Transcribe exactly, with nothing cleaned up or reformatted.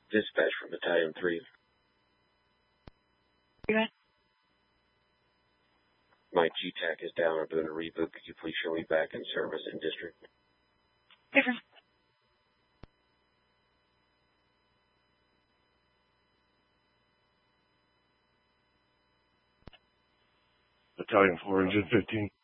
Dispatch from Battalion three. Okay. My G TAC is down. I'm doing a reboot. Could you please show me back in service in district? Different. Battalion four, Engine fifteen.